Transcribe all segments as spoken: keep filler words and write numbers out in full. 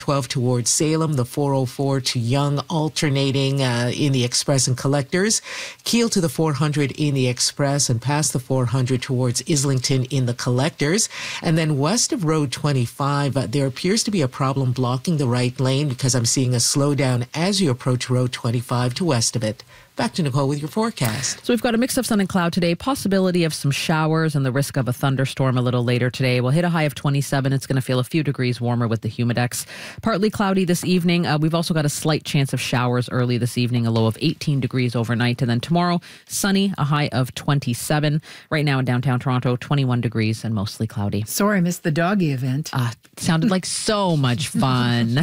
twelve towards Salem, the four oh four to Young, alternating uh, in the Express and Collectors, Keel to the four hundred in the Express, and past the four hundred towards Islington in the Collectors. And then west of Road twenty-five, uh, there appears to be a problem blocking the right lane because I'm seeing a slowdown as you approach Road twenty-five to west of it. Back to Nicole with your forecast. So we've got a mix of sun and cloud today, possibility of some showers and the risk of a thunderstorm a little later today. We'll hit a high of twenty-seven. It's going to feel a few degrees warmer with the humidex. Partly cloudy this evening. Uh, we've also got a slight chance of showers early this evening, a low of eighteen degrees overnight. And then tomorrow, sunny, a high of twenty-seven. Right now in downtown Toronto, twenty-one degrees and mostly cloudy. Sorry, I missed the doggy event. Uh, sounded like so much fun.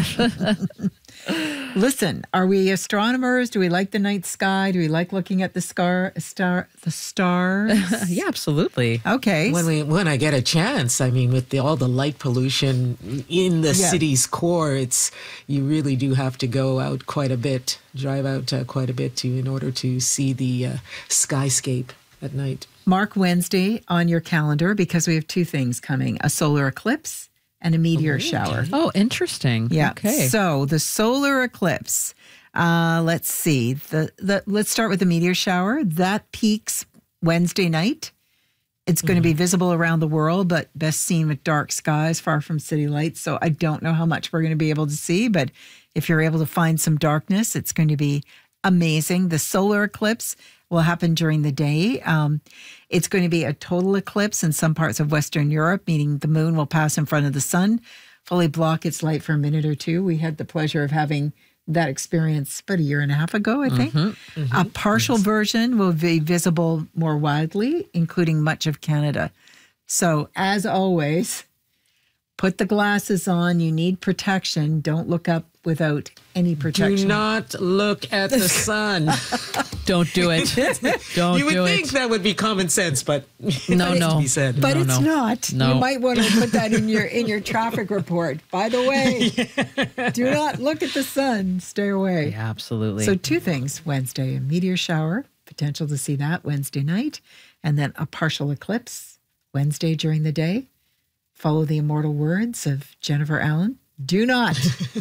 Listen, are we astronomers? Do we like the night sky? Do we like looking at the scar, star, the stars? Yeah, absolutely. Okay. When we when I get a chance, I mean, with the, all the light pollution in the Yeah. city's core, it's you really do have to go out quite a bit, drive out uh, quite a bit to in order to see the uh, skyscape at night. Mark Wednesday on your calendar because we have two things coming: a solar eclipse and a meteor Oh, shower. okay. Oh, interesting. Yeah. Okay. So the solar eclipse. Uh, let's see. The the let's start with the meteor shower. That peaks Wednesday night. It's going to be visible around the world, but best seen with dark skies, far from city lights. So I don't know how much we're going to be able to see, but if you're able to find some darkness, it's going to be amazing. The solar eclipse will happen during the day. Um, it's going to be a total eclipse in some parts of Western Europe, meaning the moon will pass in front of the sun, fully block its light for a minute or two. We had the pleasure of having that experience about a year and a half ago, I think. Mm-hmm, mm-hmm. A partial yes. version will be visible more widely, including much of Canada. So, as always, put the glasses on. You need protection. Don't look up without any protection. Do not look at the sun. Don't do it. Don't you would do think it. that would be common sense, but No, it no. to be said. But No, it's no. not. No. You might want to put that in your in your traffic report. By the way, do not look at the sun. Stay away. Yeah, absolutely. So two things Wednesday: a meteor shower, potential to see that Wednesday night, and then a partial eclipse Wednesday during the day. Follow the immortal words of Jennifer Allen. Do not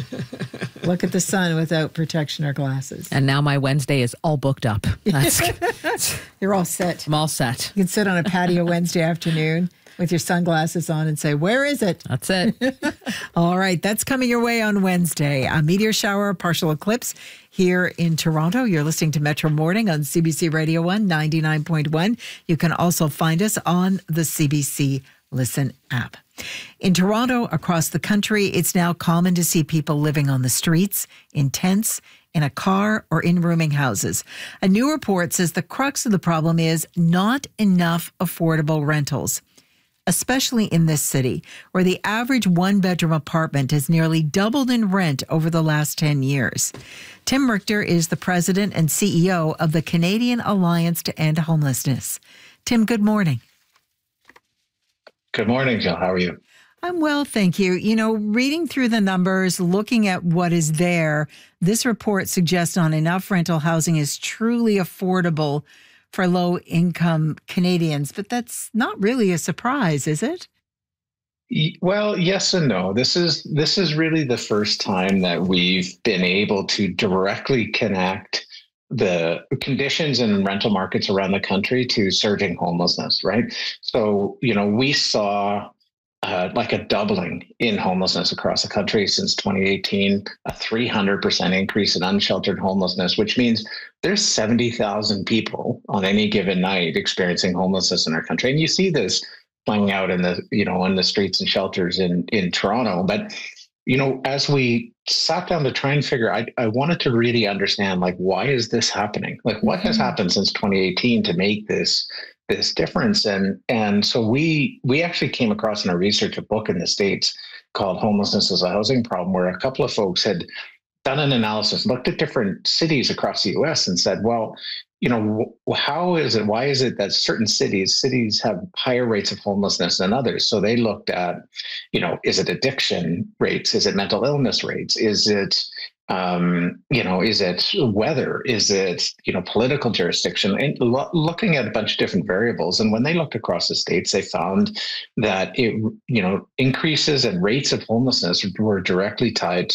look at the sun without protection or glasses. And now my Wednesday is all booked up. That's, You're all set. I'm all set. You can sit on a patio Wednesday afternoon with your sunglasses on and say, where is it? That's it. All right, that's coming your way on Wednesday. A meteor shower, partial eclipse here in Toronto. You're listening to Metro Morning on C B C Radio one, ninety-nine point one. You can also find us on the C B C Listen app. In Toronto, across the country, it's now common to see people living on the streets, in tents, in a car, or in rooming houses. A new report says the crux of the problem is not enough affordable rentals, especially in this city, where the average one-bedroom apartment has nearly doubled in rent over the last ten years. Tim Richter is the president and C E O of the Canadian Alliance to End Homelessness. Tim, good morning. Good morning, Jill. How are you? I'm well, thank you. You know, reading through the numbers, looking at what is there, this report suggests not enough rental housing is truly affordable for low-income Canadians, but that's not really a surprise, is it? Well, yes and no. This is this is really the first time that we've been able to directly connect the conditions in rental markets around the country to surging homelessness, right? So, you know, we saw uh, like a doubling in homelessness across the country since twenty eighteen, a three hundred percent increase in unsheltered homelessness, which means there's seventy thousand people on any given night experiencing homelessness in our country. And you see this playing out in the, you know, on the streets and shelters in, in Toronto. But you know, as we sat down to try and figure, I, I wanted to really understand, like, why is this happening? Like, what has happened since twenty eighteen to make this this difference? And and so we we actually came across in our research a book in the States called Homelessness as a Housing Problem, where a couple of folks had done an analysis, looked at different cities across the U S and said, well, you know, how is it, why is it that certain cities, cities have higher rates of homelessness than others? So they looked at, you know, is it addiction rates? Is it mental illness rates? Is it, um, you know, is it weather? Is it, you know, political jurisdiction? And lo- looking at a bunch of different variables. And when they looked across the states, they found that it, you know, increases and rates of homelessness were directly tied